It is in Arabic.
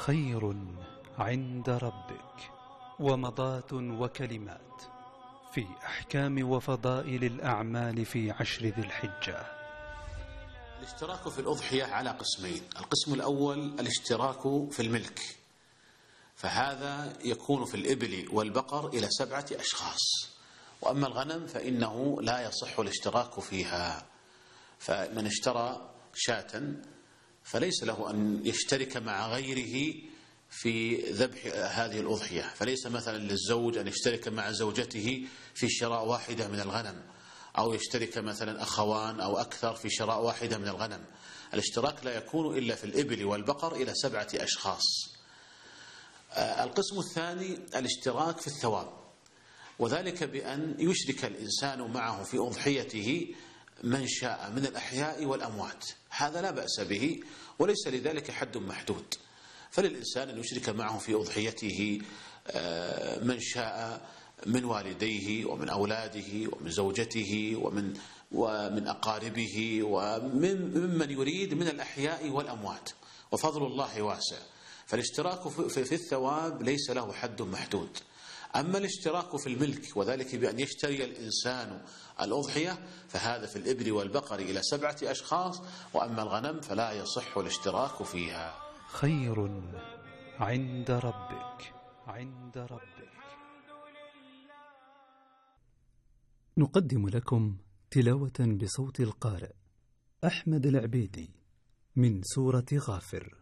خير عند ربك ومضات وكلمات في أحكام وفضائل الأعمال في 10 ذي الحجة. الاشتراك في الأضحية على قسمين. القسم الأول الاشتراك في الملك، فهذا يكون في الإبل والبقر إلى 7 أشخاص، وأما الغنم فإنه لا يصح الاشتراك فيها. فمن اشترى شاة فليس له أن يشترك مع غيره في ذبح هذه الأضحية، فليس مثلا للزوج أن يشترك مع زوجته في شراء واحدة من الغنم، أو يشترك مثلا أخوان أو أكثر في شراء واحدة من الغنم. الاشتراك لا يكون إلا في الإبل والبقر إلى 7 أشخاص. القسم الثاني الاشتراك في الثواب، وذلك بأن يشرك الإنسان معه في أضحيته من شاء من الأحياء والأموات، هذا لا بأس به وليس لذلك حد محدود. فللإنسان أن يشرك معه في أضحيته من شاء من والديه ومن أولاده ومن زوجته ومن أقاربه وممن يريد من الأحياء والأموات، وفضل الله واسع. فالاشتراك في الثواب ليس له حد محدود. أما الاشتراك في الملك، وذلك بأن يشتري الإنسان الأضحية، فهذا في الإبل والبقر إلى 7 أشخاص، وأما الغنم فلا يصح الاشتراك فيها. خير عند ربك عند ربك. نقدم لكم تلاوة بصوت القارئ أحمد العبيدي من سورة غافر.